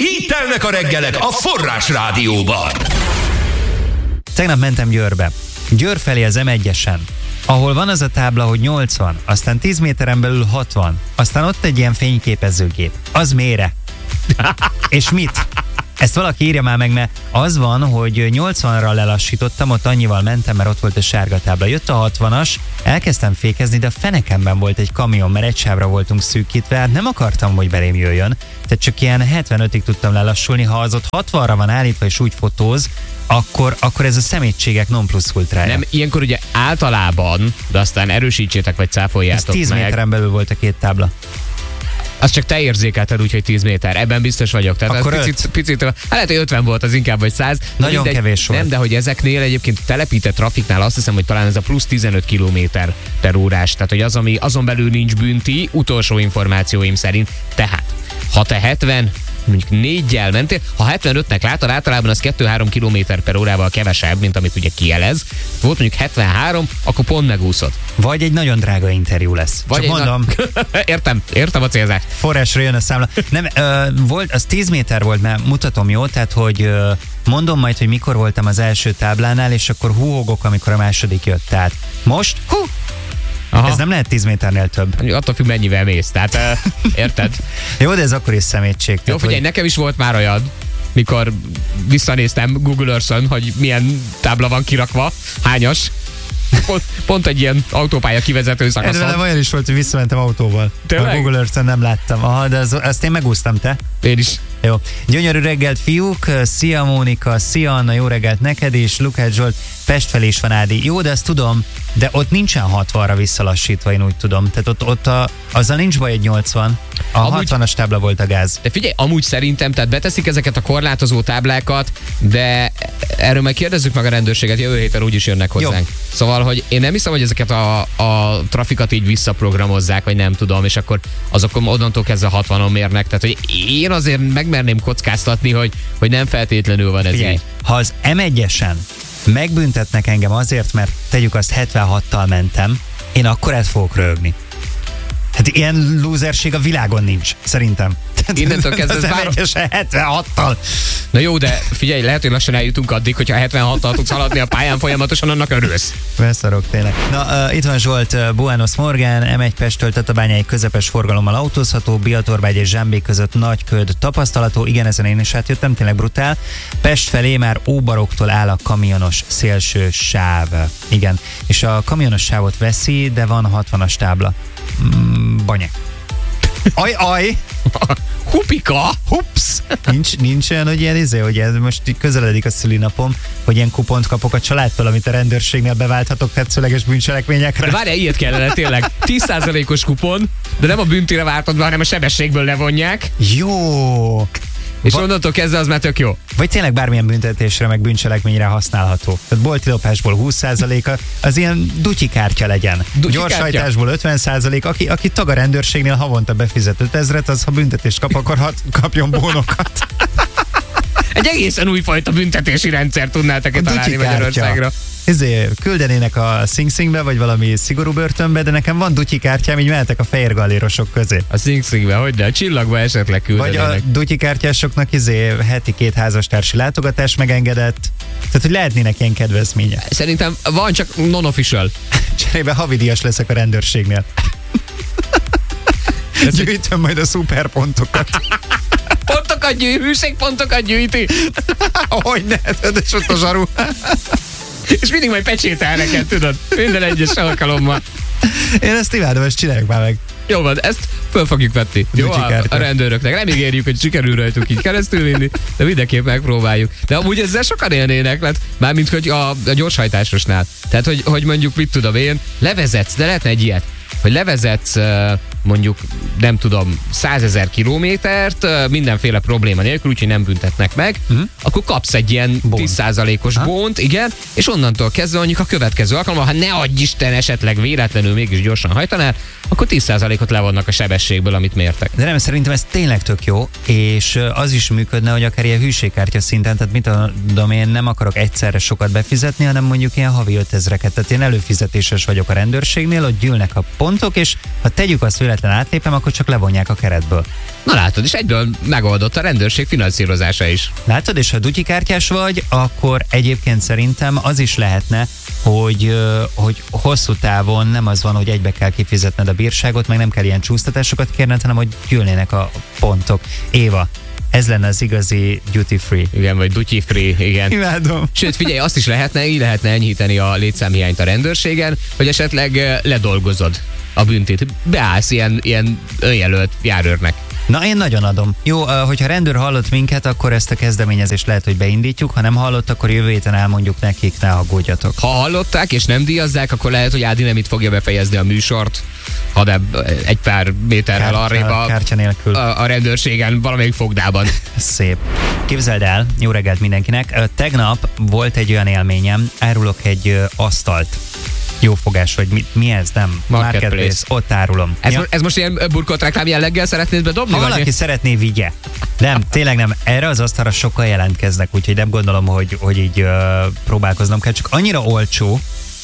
Így telnek a reggelek a Forrás Rádióban. Tegnap mentem Győrbe. Győr felé az M1-esen, ahol van az a tábla, hogy 80, aztán 10 méteren belül 60, aztán ott egy ilyen fényképezőgép. Az mére? És mit? Ezt valaki írja már meg, mert az van, hogy 80-ra lelassítottam, ott annyival mentem, mert ott volt a sárga tábla. Jött a 60-as, elkezdtem fékezni, de a fenekemben volt egy kamion, mert egy sávra voltunk szűkítve, hát nem akartam, hogy belém jöjjön. Tehát csak ilyen 75-ig tudtam lelassulni, ha az ott 60-ra van állítva és úgy fotóz, akkor ez a szemétségek non plus ultrája. Nem, ilyenkor ugye általában, de aztán erősítsétek vagy cáfoljátok meg. Ez 10 méteren belül volt a két tábla. Azt csak te érzékelted úgy, hogy 10 méter. Ebben biztos vagyok. Tehát akkor picit, hát lehet, hogy 50 volt az inkább, vagy 100. Nagyon kevés volt. Nem, de hogy ezeknél egyébként telepített trafiknál azt hiszem, hogy talán ez a plusz 15 km/órás. Tehát, hogy az, ami azon belül nincs bünti, utolsó információim szerint. Tehát, ha te 70, mondjuk 4-jel mentél, ha 75-nek látod, általában az 2-3 km/órával kevesebb, mint amit ugye kijelez. Volt mondjuk 73, akkor pont megúszod. Vagy egy nagyon drága interjú lesz. Vagy csak mondom. Értem a célzást. Forrásra jön a számla. Nem, volt, az 10 méter volt, mert mutatom, jó? Tehát, hogy mondom majd, hogy mikor voltam az első táblánál, és akkor húhogok, amikor a második jött. Tehát most, Aha. Ez nem lehet 10 méternél több. Attól függ, mennyivel mész, tehát érted? Jó, de ez akkor is szemétség. Jó, figyelj, nekem is volt már olyan, mikor visszanéztem Google Earth-on, hogy milyen tábla van kirakva, hányas. Pont egy ilyen autópálya kivezető szakaszon. Erről olyan is volt, hogy visszamentem autóval. Tényleg? A Google Earth-on nem láttam. Aha, de azt én megúsztam, te? Én is. Jó. Gyönyörű reggelt, fiúk. Szia, Mónika. Szia, Anna. Jó reggelt neked is. Lukács Zsolt. Pest felé is van, Ádi. Jó, de ezt tudom, de ott nincsen 60-ra visszalassítva, én úgy tudom. Tehát ott azzal nincs baj, egy 80. A amúgy, 60-as tábla volt a gáz. De figyelj, amúgy szerintem, tehát beteszik ezeket a korlátozó táblákat, de erről majd kérdezzük meg a rendőrséget, jövő héten úgyis jönnek hozzánk. Jó. Szóval, hogy én nem hiszem, hogy ezeket a trafikat így visszaprogramozzák, vagy nem tudom, és akkor azok onnantól kezdve 60-on mérnek. Tehát, hogy én azért megmerném kockáztatni, hogy nem feltétlenül van ez. Figyelj, ha az M1-esen megbüntetnek engem azért, mert tegyük azt 76-tal mentem, én akkor ezt fogok röhögni. Hát ilyen lúzerség a világon nincs, szerintem. Innentől kezdve az M1-esen 76-tal. Na jó, de figyelj, lehet, hogy lassan eljutunk addig, hogyha 76-tal tudsz haladni a pályán folyamatosan, annak örülsz. Beszarok tényleg. Na, itt van Zsolt, Buenos Morgán, M1 Pesttől Tatabányáig közepes forgalommal autózható, Biatorbágy és Zsámbék között nagy köd tapasztalható, igen, ezen én is átjöttem, tényleg brutál. Pest felé már Óbaroktól áll a kamionos szélső sáv. Igen, és a kamionos sávot veszi, de van 60-as tábla. Banyek. Aj! Hupika! Hups! Nincs olyan, hogy ilyen hogy ez most közeledik a szülinapom, hogy ilyen kupont kapok a családtól, amit a rendőrségnél beválthatok tetszőleges bűncselekményekre. De várjál, ilyet kellene tényleg. 10%-os kupon, de nem a büntire vártad, hanem a sebességből levonják. Jó! És onnantól kezdve az már tök jó. Vagy tényleg bármilyen büntetésre, meg bűncselekményre használható. Tehát bolti lopásból 20%, az ilyen dutyikártya legyen. Gyorshajtásból 50%, aki tag a rendőrségnél havonta befizet 5000-et, az ha büntetést kap, akkor kapjon bónokat. Egy egészen újfajta büntetési rendszer tudnátok találni Magyarországra. Küldenének a Sing Singbe, vagy valami szigorú börtönbe, de nekem van dutyikártyám, így mehetek a fehér gallérosok közé. A Sing Singbe, hogy de a csillagba esetleg küldenének. Vagy a dutyikártyásoknak heti 2 házastársi látogatás megengedett. Tehát, hogy lehetnének ilyen kedvezmények. Szerintem van, csak non-official. Cserébe havidíjas leszek a rendőrségnél. Gyűjtöm majd a szuperpontokat. Pontokat gyűjt, hűségpontokat gyűjti. Hogyne, de ott a zsaru. És mindig majd pecsétel neked, tudod? Minden egyes alkalommal. Én ezt imádom, ezt csináljuk már meg. Jó van, ezt föl fogjuk vetni. Jó, a rendőröknek. Nem ígérjük, hogy sikerül rajtuk így keresztül vinni, de mindenképp megpróbáljuk. De amúgy ezzel sokan élnének, mert mármint, hogy a gyorshajtásosnál. Tehát, hogy mondjuk, mit tudom én, levezetsz, de lehetne egy ilyet, hogy levezetsz mondjuk, nem tudom, 100 000 kilométert, mindenféle probléma nélkül, úgyhogy nem büntetnek meg, akkor kapsz egy ilyen 10%-os bónt, igen, és onnantól kezdve mondjuk a következő alkalommal, ha ne adj Isten esetleg véletlenül mégis gyorsan hajtanál, akkor 10%-ot levonnak a sebességből, amit mértek. De nem, szerintem ez tényleg tök jó, és az is működne, hogy akár ilyen hűségkártya szinten, tehát mit tudom, én nem akarok egyszerre sokat befizetni, hanem mondjuk ilyen havi 5000-eket, tehát én előfizetéses vagyok a rendőrségnél, ott gyűlnek a pontok, és ha tegyük azt véletlen átlépem, akkor csak levonják a keretből. Na látod, és egyből megoldott a rendőrség finanszírozása is. Látod, és ha dutyikártyás vagy, akkor egyébként szerintem az is lehetne, hogy hosszú távon nem az van, hogy egybe kell kifizetned a bírságot, meg nem kell ilyen csúsztatásokat kérned, hanem hogy gyűlnének a pontok. Éva, ez lenne az igazi duty free. Igen, vagy duty free, igen. Imádom. Sőt, figyelj, azt is így lehetne enyhíteni a létszámhiányt a rendőrségen, hogy esetleg ledolgozod a büntit. Beállsz ilyen önjelölt járőrnek. Na, én nagyon adom. Jó, hogyha rendőr hallott minket, akkor ezt a kezdeményezést lehet, hogy beindítjuk, ha nem hallott, akkor jövő héten elmondjuk nekik, ne aggódjatok. Ha hallották és nem díjazzák, akkor lehet, hogy Ádi nem itt fogja befejezni a műsort, hanem egy pár méterrel arrébb kártya nélkül. A rendőrségen valamelyik fogdában. Szép. Képzeld el, jó reggelt mindenkinek. Tegnap volt egy olyan élményem, árulok egy asztalt. Jófogás, vagy mi ez, nem? Marketplace. Ott árulom. Ez most ilyen burkolt reklám jelleggel szeretnéd bedobni? Ha valaki szeretné, vigye. Nem, tényleg nem. Erre az asztalra sokkal jelentkeznek, úgyhogy nem gondolom, hogy így próbálkoznom kell. Csak annyira olcsó,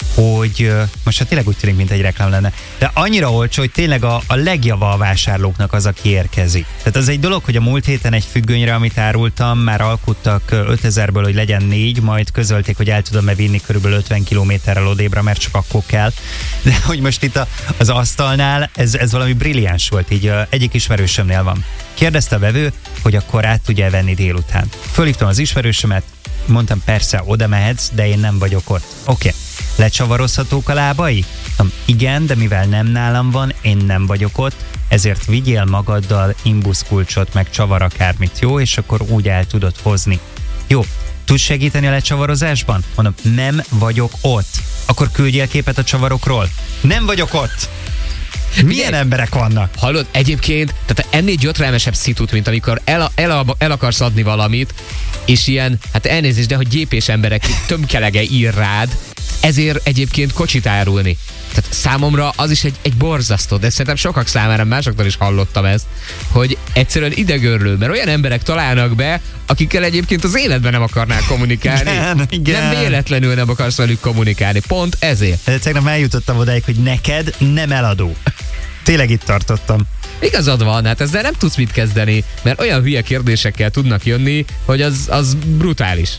hogy most tényleg úgy tűnik, mint egy reklám lenne, de annyira olcsó, hogy tényleg a legjava a vásárlóknak az, aki érkezik. Tehát az egy dolog, hogy a múlt héten egy függönyre, amit árultam, már alkuttak 5000-ből, hogy legyen 4, majd közölték, hogy el tudom-e vinni körülbelül 50 kilométerrel odébra, mert csak akkor kell. De hogy most itt az asztalnál ez valami brilliáns volt, így egyik ismerősömnél van. Kérdezte a vevő, hogy akkor át tudja venni délután. Fölhívtam az ismerősömet, mondtam, persze, oda mehetsz, de én nem vagyok ott. Oké. Lecsavarozhatók a lábai? Igen, de mivel nem nálam van, én nem vagyok ott, ezért vigyél magaddal imbuszkulcsot, meg csavar akármit, jó? És akkor úgy el tudod hozni. Jó, tudsz segíteni a lecsavarozásban? Mondom, nem vagyok ott. Akkor küldjél képet a csavarokról. Nem vagyok ott! Milyen emberek vannak? Hallod, egyébként, tehát ennél gyötrelmesebb szitut, mint amikor el akarsz adni valamit, és ilyen, hát elnézést, de hogy gyépés emberek tömkelege ír rád, ezért egyébként kocsit árulni. Tehát számomra az is egy borzasztó, de szerintem sokak számára, másoktól is hallottam ezt, hogy egyszerűen idegörlő, mert olyan emberek találnak be, akikkel egyébként az életben nem akarnál kommunikálni. Igen. Nem véletlenül nem akarsz velük kommunikálni, pont ezért. Tegnap eljutottam odáig, hogy neked nem eladó. Tényleg itt tartottam. Igazad van, hát ezzel nem tudsz mit kezdeni, mert olyan hülye kérdésekkel tudnak jönni, hogy az brutális.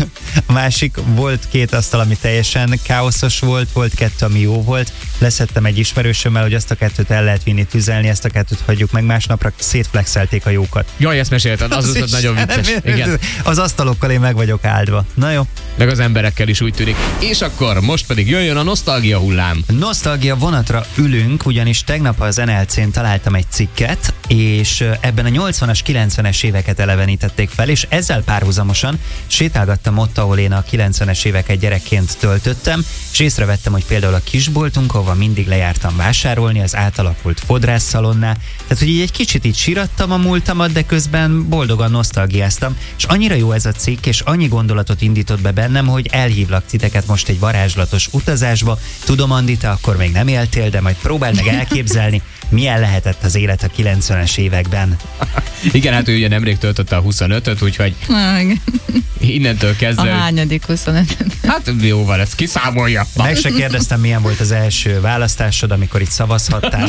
A másik, volt 2 asztal, ami teljesen káoszos volt 2, ami jó volt. Leszettem egy ismerősömmel, hogy azt a 2-t el lehet vinni tüzelni, ezt a 2-t hagyjuk meg, másnapra szétflexelték a jókat. Jaj, ezt mesélted, az nagyon vicces. Igen. Az asztalokkal én meg vagyok áldva. Na jó. Meg az emberekkel is úgy tűnik. És akkor most pedig jöjjön a nosztalgia hullám. Nosztalgia vonatra ülünk, ugyanis tegnap az NLC-n találtam egy cikket, és ebben a 80-as, 90-es éveket elevenítették fel, és ezzel párhuzamosan sétálgattam ott, ahol én a 90-es éveket gyerekként töltöttem, és észrevettem, hogy például a kisboltunk, ahova mindig lejártam vásárolni, az átalakult fodrásszalonná, tehát hogy így egy kicsit így sírattam a múltamat, de közben boldogan nosztalgiáztam, és annyira jó ez a cikk, és annyi gondolatot indított be bennem, hogy elhívlak titeket most egy varázslatos utazásba. Tudom, Andi, te akkor még nem éltél, de majd próbáld meg elképzelni, milyen lehetett az élet a 90-es években. Igen, hát ő ugye nemrég töltötte a 25-öt, úgyhogy innentől kezdve... A hányadik 25? Hát jó van, ezt kiszámolja. Meg se kérdeztem, milyen volt az első választásod, amikor itt szavazhattál.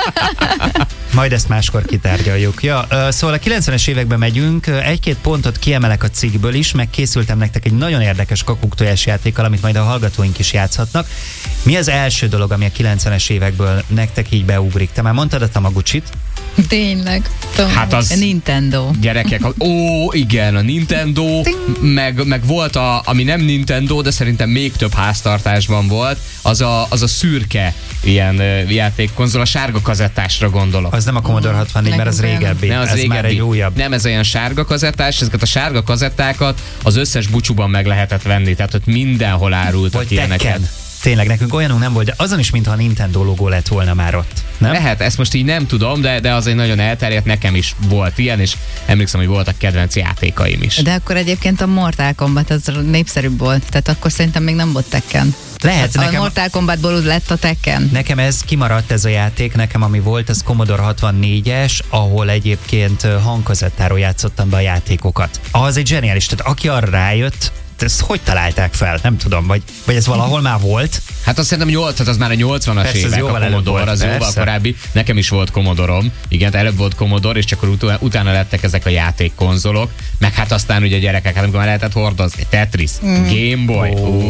Majd ezt máskor kitárgyaljuk. Ja, szóval a 90-es években megyünk, 1-2 pontot kiemelek a cikkből is, meg készültem nektek egy nagyon érdekes kakuktojás játékkal, amit majd a hallgatóink is játszhatnak. Mi az első dolog, ami a 90-es évekből nektek így beugrik? Te már mondtad a Tamagotchit? Tényleg. Hát az... A Nintendo. Gyerekek, igen, a Nintendo, meg volt ami nem Nintendo, de szerintem még több háztartásban volt, az a szürke ilyen játékkonzol, a sárga kazettásra gondolok. Az nem a Commodore 64, mert az régebbi. Nem, az régebbi. Már egy újabb. Nem, ez olyan sárga kazettás, ezeket a sárga kazettákat az összes bucsúban meg lehetett venni, tehát ott mindenhol árultak ilyeneket. Tényleg, nekünk olyanunk nem volt, de azon is, mintha a Nintendo logó lett volna már ott. Nem? Lehet, ezt most így nem tudom, de az egy nagyon elterjedt, nekem is volt ilyen, és emlékszem, hogy voltak kedvenc játékaim is. De akkor egyébként a Mortal Kombat az népszerűbb volt, tehát akkor szerintem még nem volt Tekken. Lehet, a Mortal Kombatból lett a Tekken. Nekem ez kimaradt, ez a játék, nekem ami volt, az Commodore 64-es, ahol egyébként hangkazettáról játszottam be a játékokat. Az egy zseniális, tehát aki arra rájött, ezt hogy találták fel? Nem tudom, vagy ez valahol már volt? Hát azt szerintem 8, az már a 80-as Persze, évek, a Commodore, az jóval korábbi. Nekem is volt Commodorom, igen, előbb volt Commodore, és csak akkor utána lettek ezek a játékkonzolok, meg hát aztán ugye a gyerekek, hát amikor már lehetett hordozni, Tetris, Game Boy,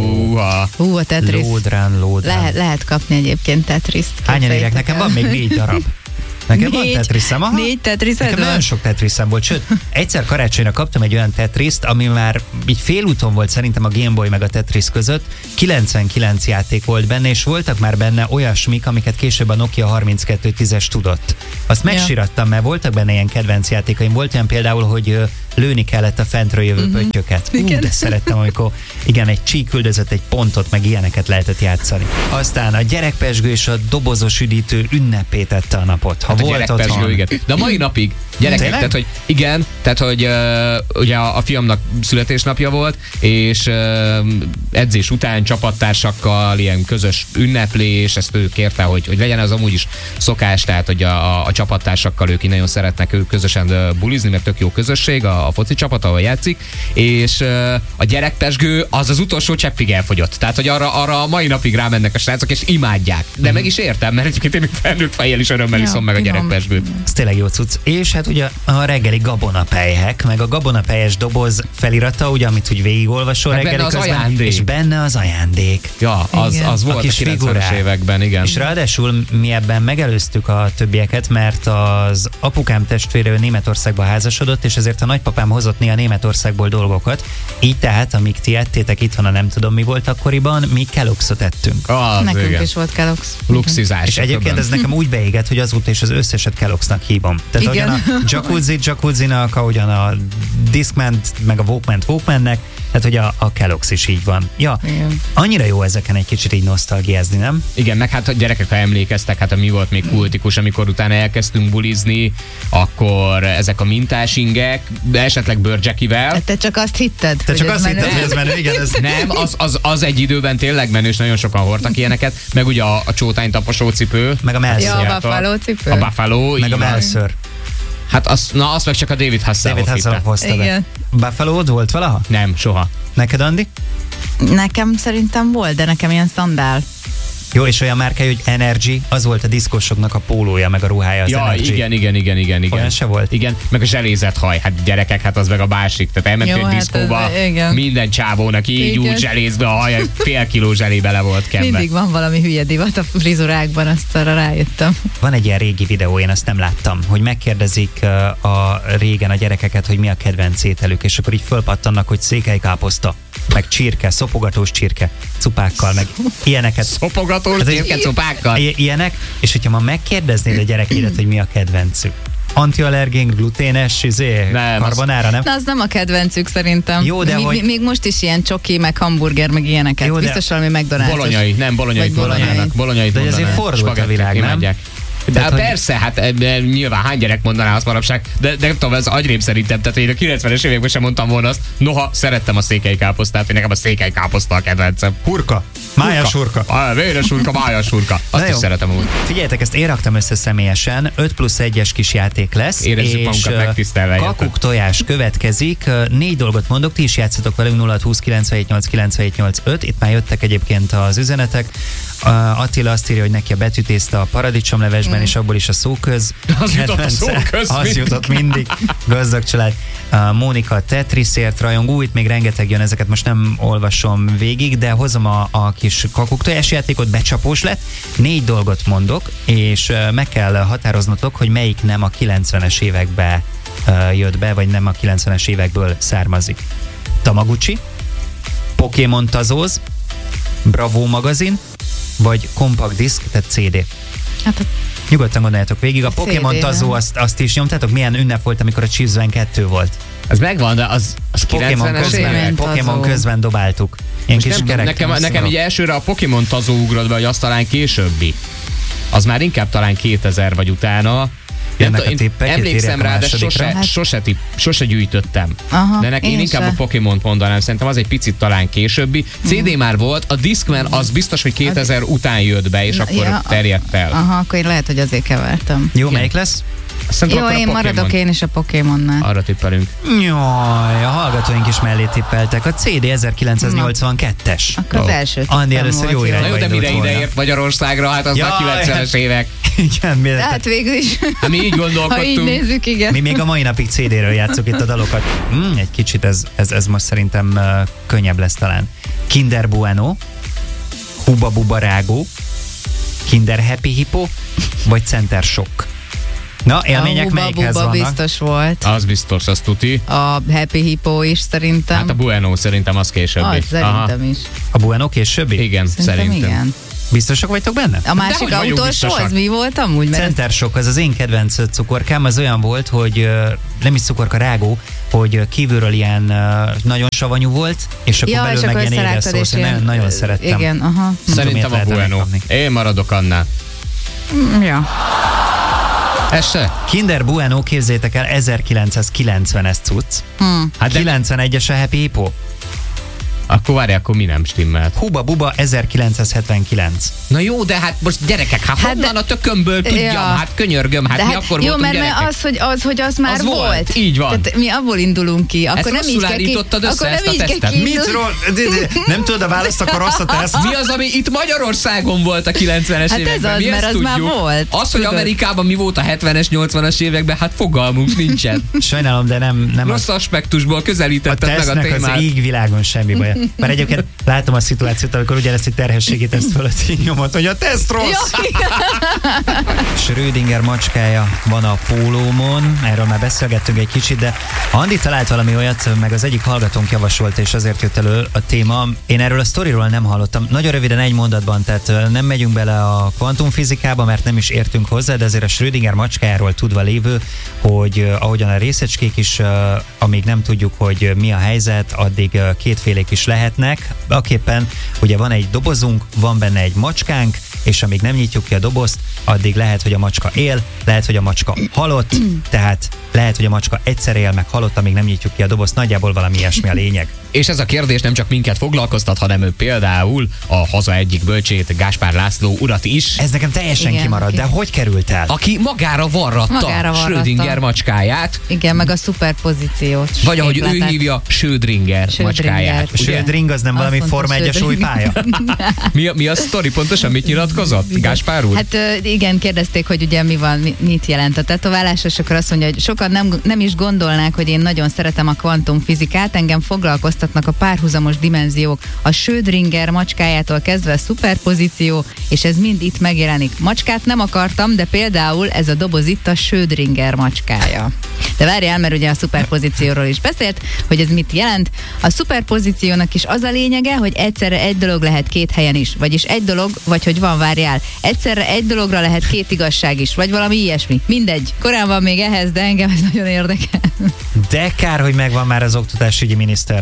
a Tetris. Load Run. Lehet kapni egyébként Tetriszt. Hányan érek? Nekem van még 4 darab. Nekem van Tetriszem, 4 Tetrised nekem nagyon sok Tetriszem volt, sőt, egyszer karácsonyra kaptam egy olyan Tetriszt, ami már így félúton volt szerintem a Game Boy meg a Tetris között, 99 játék volt benne, és voltak már benne olyasmik, amiket később a Nokia 3210-es tudott. Azt megsirattam, mert voltak benne ilyen kedvenc játékaim, volt olyan például, hogy lőni kellett a fentről jövő pöttyöket. De szerettem, amikor egy csík üldözött egy pontot, meg ilyeneket lehetett játszani. Aztán a gyerekpezsgő és a dobozos üdítő ünnepé tette a napot. Ha volt otthon. Igen. De a mai napig gyerekek, tehát hogy igen, tehát hogy ugye a fiamnak születésnapja volt, és edzés után csapattársakkal ilyen közös ünneplés, ezt ő kérte, hogy legyen az amúgy is szokás, tehát hogy a csapattársakkal ők nagyon szeretnek közösen bulizni, mert tök jó közösség, a foci csapat, ahol játszik, és a gyerekpezsgő az utolsó cseppig elfogyott. Tehát, hogy arra a mai napig rámennek a srácok, és imádják. De meg is értem, mert egyébként én még felnőtt fejjel is örömmel iszom meg a gyerekpezsgőt. Ez tényleg jó cucc. És hát ugye a reggeli gabonapelyhek, meg a gabonapelyes doboz felirata, ugye, amit úgy végigolvasol reggeli közben, és benne az ajándék. Ja, az volt a 90-es években, igen. És ráadásul mi ebben megelőztük a többieket, mert az apukám testvére Németországba házasodott, és ezért a nagypapám hozott néha Németországból dolgokat. Így tehát, amíg ti ettétek itthon, a nem tudom mi volt akkoriban, mi Kellogg's-ot ettünk. Nekünk igen. is volt Kellogg's. Luxizás. És egyébként ez nekem úgy beégett, hogy azóta is az összeset Kellogg's-nak hívom. Tehát igen. ahogyan a jacuzzinak, ahogyan a Discman-t, meg a Walkman-nek, tehát hogy a Kellogg's is így van. Ja, igen. Annyira jó ezeken egy kicsit így nosztalgiázni, nem? Igen, meg hát a gyerekek, ha emlékeztek, hát mi volt még kultikus, amikor utána elkezdtünk bulizni, akkor ezek a mintás ingek, de esetleg bőrcsekivel. Te csak azt hitted, hogy ez menő, igen. Ez... Nem, az egy időben tényleg menő, és nagyon sokan hordtak ilyeneket, meg ugye a csótánytaposó cipő. Meg a Melször. Ja, a Buffalo cipő. A Buffalo. Meg a Melször. Hát azt meg csak a David Hasselhoff hozta be. Buffalo-d volt valaha? Nem, soha. Neked, Andi? Nekem szerintem volt, de nekem ilyen szandál. Jó, és olyan márkája, hogy Energy, az volt a diszkósoknak a pólója, meg a ruhája, az Energy. Igen. Olyan se volt? Igen, meg a zsellézett haj, hát gyerekek, hát az meg a másik. Tehát elmentünk egy diszkóba, minden csávónak így úgy zselézve a haja, fél kiló zselé bele volt kenve. Mindig van valami hülye divat a frizurákban, azt arra rájöttem. Van egy ilyen régi videó, én azt nem láttam, hogy megkérdezik a régen a gyerekeket, hogy mi a kedvenc ételük, és akkor így fölpattannak, hogy székelykáposzta, meg csirke, szopogatós csirke, cupákkal, meg ilyeneket. Szopogatós csirke, cupákkal? Ilyenek, és hogyha ma megkérdeznéd a gyerekédet, hogy mi a kedvencük, antiallergén, gluténes, karbonára, nem? Na, az nem a kedvencük szerintem. Jó, de még most is ilyen csoki, meg hamburger, meg ilyeneket. Jó, biztos valami McDonald's-os. Bolonyait mondanának. De azért fordult a világ, nem? De hát persze, hát nyilván hány gyerek mondaná azt manapság, de nem tudom, ez agyrém szerintem, tehát én a 90-es években sem mondtam volna azt, noha szerettem a székelykáposztát, hogy nekem a székelykáposzta a kedvencem. Hurka, májas hurka. Véres hurka, májas hurka. Azt is szeretem úgy. Figyeljetek, ezt én raktam össze személyesen, 5+1-es kis játék lesz, érezzük magunkat megtisztelve. Kakuk tojás következik, 4 dolgot mondok, ti is játszatok velünk 0620 978 978 itt már jöttek egyébként az üzenetek. Attila azt írja, hogy neki a betűtészta a paradicsomlevesben, és abból is a szóköz. Az jutott a szóköz. Az jutott mindig. Gazdag család. Mónika Tetrisért rajongó, itt még rengeteg jön, ezeket most nem olvasom végig, de hozom a kis kakuktojás játékot, becsapós lett. 4 dolgot mondok, és meg kell határoznotok, hogy melyik nem a 90-es évekbe jött be, vagy nem a 90-es évekből származik. Tamagotchi, Pokémon Tazóz, Bravo magazin, vagy compact disk, tehát CD. Hát nyugodtan gondoljátok végig. A Pokémon Tazó, azt is nyomtátok? Milyen ünnep volt, amikor a Chiefs 2 volt? Ez megvan, de az Pokémon közben dobáltuk. Ilyen kis nekem így elsőre a Pokémon Tazó ugrott be, hogy az talán későbbi. Az már inkább talán 2000 vagy utána. Én emlékszem rá, de sose gyűjtöttem. Aha, de én inkább a Pokémont mondanám, szerintem az egy picit talán későbbi. CD már volt, a Discman az biztos, hogy 2000 után jött be, és akkor terjedt el. Aha, akkor én lehet, hogy azért kevertem. Jó, melyik lesz? Jó, én maradok én is a Pokémonnál. Arra tippelünk. Jaj, a hallgatóink is mellé tippeltek. A CD 1982-es. Akkor az első Andi először jó irányba Na jó, de mire ideért Magyarországra? Hát az már 90-es évek. Igen, hát végül is. Hát mi így Ha gondolkodtunk. így nézzük, igen. mi még a mai napig CD-ről játszuk itt a dalokat. Egy kicsit ez most szerintem könnyebb lesz talán. Kinder Bueno, Hubba Bubba Rágó, Kinder Happy Hippo, vagy Center Shock. Na, élmények melyikhez vannak? Biztos volt. Az biztos, az tuti. A Happy Hippo is szerintem. Hát a Bueno szerintem az későbbi. Az szerintem is. A Bueno későbbi? Igen, szerintem. Igen. Biztosak vagytok benne? A másik autós az mi volt amúgy? Center Shock, az én kedvenc cukorkám, az olyan volt, hogy nem is cukorka, rágó, hogy kívülről ilyen nagyon savanyú volt, és akkor belül meg ilyen édes szósz. Én nagyon szerettem. Igen, aha. Szerintem a Bueno. Én maradok annál. Ja. Ez se? Kinder Bueno, képzétek el, 1990-es cucc. Hát 91-es a Happy Hippo. Akkor várj, akkor mi nem stimmelt? Hubba Bubba 1979. Na jó, de hát most gyerekek, hát honnan a tökömből tudjam, hát könyörgöm, hát mi akkor jó, voltunk mert gyerekek. hogy az már Az volt, így van. Tehát mi abból indulunk ki. Akkor ezt nem rosszul állítottad össze, ezt a tesztet. Nem tudod a választ, akkor rossz a teszt. Mi az, ami itt Magyarországon volt a 90-es hát években? ez az, mi mert az tudjuk. már volt. Az, hogy Amerikában mi volt a 70-es, 80-as években, hát fogalmunk nincsen. Sajnálom, de nem Rossz aspektusból közelítetted meg a tesznek témát. az égvilágon semmi baja. Mert egyébként látom a szituációt, amikor ugyanezt egy terhességi teszt fölött így nyomod, hogy a teszt rossz. Schrödinger macskája van a pólómon, erről már beszélgettünk egy kicsit, de Andi talált valami olyat, meg az egyik hallgatónk javasolta, és azért jött elő a téma. Én erről a sztoriról nem hallottam. Nagyon röviden egy mondatban, tehát nem megyünk bele a kvantumfizikába, mert nem is értünk hozzá, de azért a Schrödinger macskájáról tudva lévő, hogy ahogyan a részecskék is, amíg nem tudjuk, hogy mi a helyzet, addig kétfélék is lehetnek. Aképpen ugye van egy dobozunk, van benne egy macskánk, és amíg nem nyitjuk ki a dobozt, addig lehet, hogy a macska él, lehet, hogy a macska halott, tehát lehet, hogy a macska egyszer él, meg halott, amíg nem nyitjuk ki a dobozt, nagyjából valami ilyesmi a lényeg. És ez a kérdés nem csak minket foglalkoztat, hanem ő például a haza egyik bölcsét, Gáspár László urat is. Ez nekem teljesen igen, kimarad, okay. De hogy került el? Aki magára varratta Schrödinger macskáját. Igen, meg a szuperpozíciót. Vagy ahogy ő hívja, Schrödinger macskáját. Schrödinger az nem valami Forma 1-es új pálya? Mi a sztori pontosan, mit nyilatkozott, Gáspár úr? Hát igen, kérdezték, hogy ugye mit jelent a tetoválás, és akkor azt mondja, hogy sokan nem is gondolnák, hogy én nagyon szeretem a kvantumfizikát, engem foglalkoztatnak a párhuzamos dimenziók, a Schrödinger macskájától kezdve a szuperpozíció, és ez mind itt megjelenik. Macskát nem akartam, de például ez a doboz itt a Schrödinger macskája. De várjál, mert ugye a szuperpozícióról is beszélt, hogy ez mit jelent. A szuperpozíciónak is az a lényege, hogy egyszerre egy dolog lehet két helyen is, vagyis egy dolog, vagy hogy várjál, egyszerre egy dologra lehet két igazság is, vagy valami ilyesmi. Mindegy. Korán van még ehhez, de engem ez nagyon érdekel. De kár, hogy megvan már az oktatásügyi miniszter.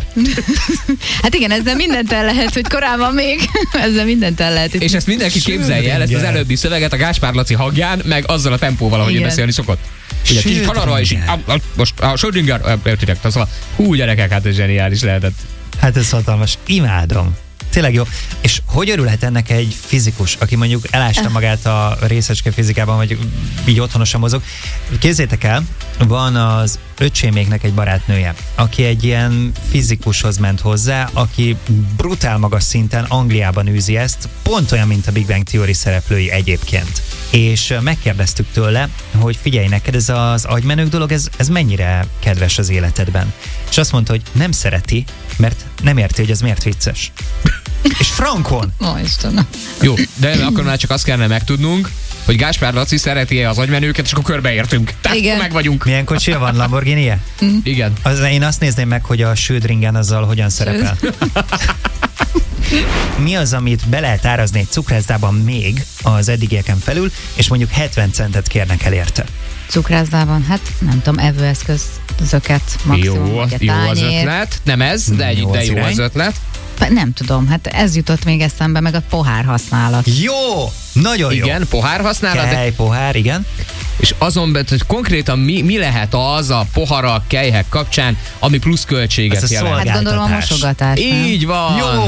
Hát igen, ezzel mindent el lehet, hogy korán van még. Ezzel mindent el lehet. És ezt mindenki képzelje el, ezt az előbbi szöveget a Gáspár Laci hangján, meg azzal a tempóval, ahogy ő beszélni szokott. Ugye kicsit kalarva, és most a Schrödinger, értitek, szóval hú gyerekek, hát ez zseniális lehetett. Hát ez hatalmas. Imádom. Tényleg jó. És hogy örülhet ennek egy fizikus, aki mondjuk elásta magát a részecske fizikában, vagy így otthonosan mozog? Képzeljétek el, van az öcséméknek egy barátnője, aki egy ilyen fizikushoz ment hozzá, aki brutál magas szinten Angliában űzi ezt, pont olyan, mint a Big Bang Theory szereplői egyébként. És megkérdeztük tőle, hogy figyelj, neked ez az agymenők dolog, ez mennyire kedves az életedben? És azt mondta, hogy nem szereti, mert nem érti, hogy ez miért vicces. És frankon! Ó, Istenem. Jó, de akkor már csak azt kellene megtudnunk, hogy Gáspár Laci szereti-e az agymenőket, és akkor körbeértünk. Tehát igen. Meg vagyunk. Milyen kocsia van? Lamborghini-je? Igen. Én azt nézném meg, hogy a Schrödingen azzal hogyan szerepel. Mi az, amit be lehet árazni egy cukrászdában még az eddigieken felül, és mondjuk 70 centet kérnek el érte? Cukrászdában? Hát nem tudom, evőeszközöket maximum. Jó az ötlet. Nem ez, de jó az ötlet. Nem tudom, hát ez jutott még eszembe, meg a pohár használat. Jó! Nagyon jó. Igen, pohár használat. Pohár, igen. és azon belül, hogy konkrétan mi lehet az a poharak, kelyhek kapcsán, ami plusz költséget jelent. Hát gondolom a mosogatás. Így van. Jó!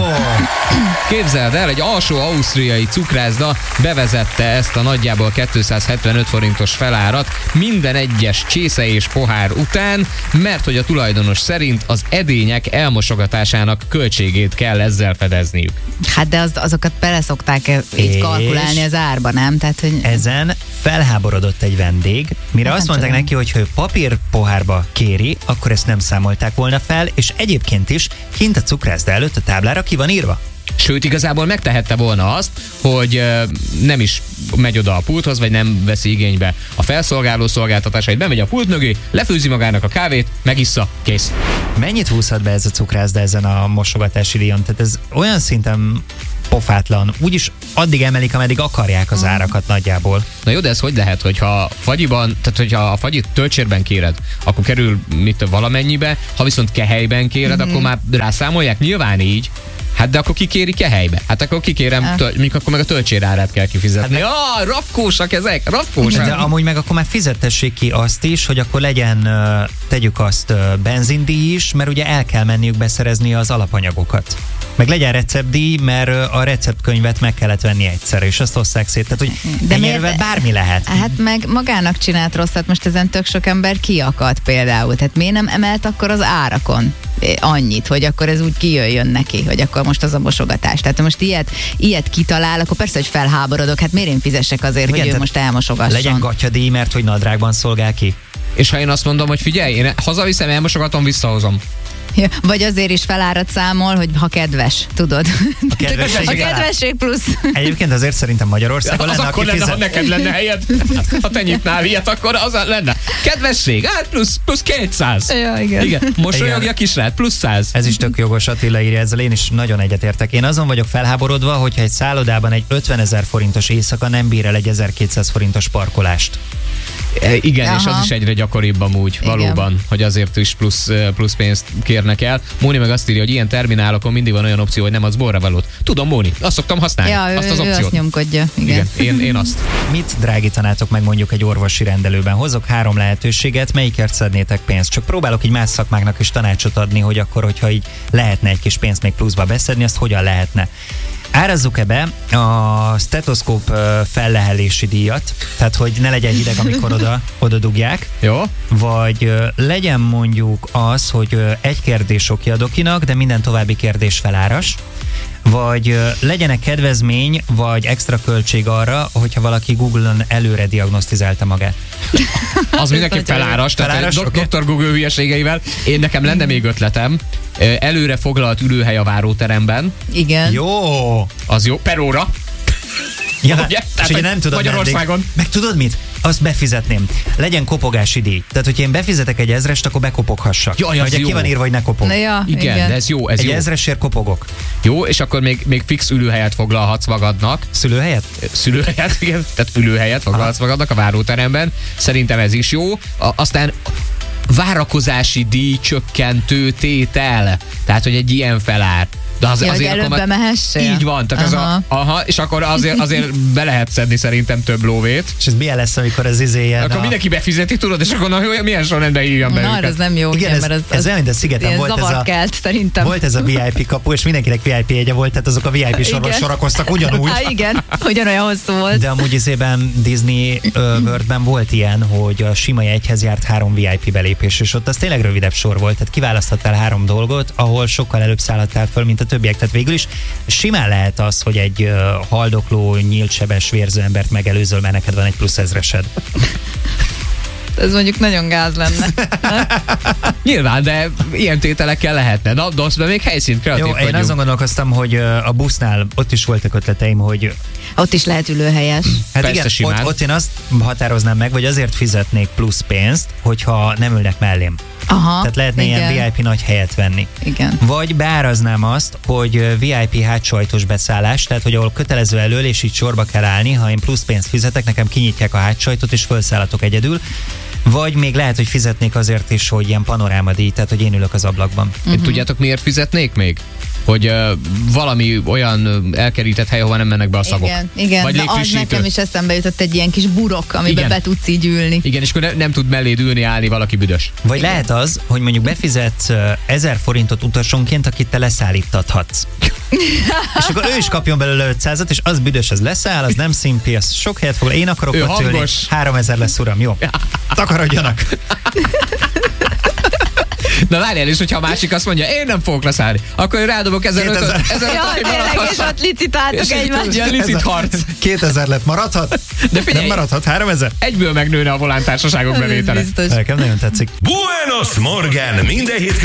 Képzeld el, egy alsó ausztriai cukrászda bevezette ezt a nagyjából 275 forintos felárat minden egyes csésze és pohár után, mert hogy a tulajdonos szerint az edények elmosogatásának költségét kell ezzel fedezniük. Hát de azokat bele szokták így kalkulálni az árba, nem? Tehát, hogy... Ezen felháborodott egy vendég, mire azt mondták neki, hogy ha ő papír pohárba kéri, akkor ezt nem számolták volna fel, és egyébként is kint a cukrászda előtt a táblára ki van írva. Sőt, igazából megtehette volna azt, hogy nem is megy oda a pulthoz, vagy nem veszi igénybe a felszolgáló szolgáltatásait, bemegy a pult mögé, lefőzi magának a kávét, megissza, kész. Mennyit húzhat be ez a cukrászda ezen a mosogatási díjon? Tehát ez olyan szinten pofátlan. Úgyis addig emelik, ameddig akarják az árakat nagyjából. Na jó, de ez hogy lehet, hogyha fagyiban, tehát hogyha a fagyit töltsérben kéred, akkor kerül valamennyibe, ha viszont kehelyben kéred, akkor már rászámolják, nyilván így. Hát de akkor kikéri kehelybe. Hát akkor kikérem, mondjuk akkor meg a töltsér árát kell kifizetni. Hát rafkósak ezek, rafkósak. De amúgy meg akkor már fizettessék ki azt is, hogy akkor legyen, tegyük azt, benzindíj is, mert ugye el kell menniük beszerezni az alapanyagokat. Meg legyen receptdíj, mert a receptkönyvet meg kellett venni egyszer, és azt osszák szét. Tehát, hogy ennyire bármi lehet. Hát meg magának csinált rosszat, most ezen tök sok ember kiakadt például. Tehát miért nem emelt akkor az árakon annyit, hogy akkor ez úgy kijöjjön neki, hogy akkor most az a mosogatás. Tehát most ilyet kitalál, akkor persze, hogy felháborodok. Hát miért én fizessek azért, igen, hogy ő most elmosogasson? Legyen gatyadíj, mert hogy nadrágban szolgál ki. És ha én azt mondom, hogy figyelj, én hazaviszem, elmosogatom, visszahozom. Ja, vagy azért is felárat számol, hogy ha kedves, tudod. A kedvesség plusz. Egyébként azért szerintem Magyarországon lenne, akkor lenne, ha neked lenne helyed. Ha te nyitnál ilyet, akkor az lenne. Kedvesség, hát plusz 200. Ja, igen. Mosolyogja kisrát, plusz 100. Ez is tök jogos, Attila írja, ezzel én is nagyon egyetértek. Én azon vagyok felháborodva, hogyha egy szállodában egy 50 000 forintos éjszaka nem bír el egy 1200 forintos parkolást. Igen, és az is egyre gyakoribb amúgy, igen. Valóban, hogy azért is plusz pénzt kérnek el. Móni meg azt írja, hogy ilyen terminálokon mindig van olyan opció, hogy nem adsz borravalót. Tudom, Móni, azt szoktam használni, azt az opciót. Ő azt nyomkodja. Igen. Én azt. Mit drágítanátok meg mondjuk egy orvosi rendelőben? Hozok 3 lehetőséget, melyikért szednétek pénzt? Csak próbálok így más szakmáknak is tanácsot adni, hogy akkor, hogyha így lehetne egy kis pénzt még pluszba beszedni, azt hogyan lehetne? Árazzuk-e be a stetoszkóp fellehelési díjat, tehát hogy ne legyen hideg, amikor oda dugják. Jó. Vagy legyen mondjuk az, hogy egy kérdés oké a dokinak, de minden további kérdés feláras. Vagy legyen-e kedvezmény, vagy extra költség arra, hogyha valaki Google-on előre diagnosztizálta magát. Az mindenképp feláras, tehát Dr. Google hülyeségeivel. Nekem lenne még ötletem. Előre foglalt ülőhely a váróteremben. Igen. Jó. Az jó. Per óra. Ja, ugye? És ugye nem tudod Magyarországon. Meg tudod mit? Azt befizetném. Legyen kopogási díj. Tehát, hogyha én befizetek egy 1000-est, akkor bekopoghassak. Jaj, az ugye jó. Ki van írva, hogy ne kopog. Ja, igen, de ez jó. Egy 1000-esért kopogok. Jó, és akkor még fix ülőhelyet foglalhatsz magadnak. Szülőhelyet? Szülőhelyet, igen. Tehát ülőhelyet foglalhatsz magadnak a váróteremben. Szerintem ez is jó. Aztán várakozási díj csökkentő tétel. Tehát, hogy egy ilyen felár. De azért előbb bemehessél? Így van, tehát és akkor azért be lehet szedni szerintem több lóvét. És ez milyen lesz, amikor az ilyen... Akkor mindenki befizeti, tudod, és akkor milyen sorrendben hívjam be őket. Ez nem jó, igen, mert ez olyan, mint a Szigeten volt ez a VIP kapu, és mindenkinek VIP jegye volt, tehát azok a VIP sorban sorakoztak ugyanúgy. Igen, ugyanolyan hosszú volt. De amúgy Disney Worldben volt ilyen, hogy a sima jegyhez járt 3 VIP belépés, és ott az tényleg rövidebb sor volt, tehát kiválaszthattál 3 dolgot, ahol sokkal előbb szállhattál föl, mint a többiek. Tehát végül is simán lehet az, hogy egy haldokló, nyíltsebes, vérző embert megelőzöl, mert neked van egy plusz 1000-esed. Ez mondjuk nagyon gáz lenne. Nyilván, de ilyen tételekkel lehetne. Na, doszben még helyszínt kreatív vagyunk. Én azon gondolkoztam, hogy a busznál ott is voltak ötleteim, hogy... Ott is lehet ülőhelyes. Hát persze, igen, ott én azt határoznám meg, vagy azért fizetnék plusz pénzt, hogyha nem ülnek mellém. Aha, tehát lehetne igen. Ilyen VIP nagy helyet venni. Igen. Vagy beáraznám azt, hogy VIP hátsóajtós beszállás, tehát hogy ahol kötelező elől, és így sorba kell állni, ha én plusz pénzt fizetek, nekem kinyitják a hátsóajtót, és felszállatok egyedül. vagy még lehet, hogy fizetnék azért is, hogy ilyen panorámadíj, tehát hogy én ülök az ablakban. Tudjátok, miért fizetnék még? Hogy valami olyan elkerített hely, ahova nem mennek be a szagok. Igen. Vagy Na, az nekem is eszembe jutott egy ilyen kis burok, amiben be tudsz így ülni. Igen, és akkor nem tud melléd ülni, állni valaki büdös. Vagy lehet az, hogy mondjuk befizetsz 1000 forintot utasonként, akit te leszállítathatsz. És akkor ő is kapjon belőle 500-at, és az büdös, az leszáll, az nem szimpi, az sok helyet foglal. Én akarok ott ülni. 3000 lesz, uram, jó? Takarodjanak! Na várjál, és hogyha a másik azt mondja, én nem fogok leszállni, akkor én rádobok 1500. És ott licitáltok egymást. Ilyen licit harc. 2000 lett, maradhat? De figyelj, nem maradhat, 3000? Egyből megnőne a volántársaságok bevétele. Nekem nagyon tetszik. Buenos Morgen! Minden hétköznap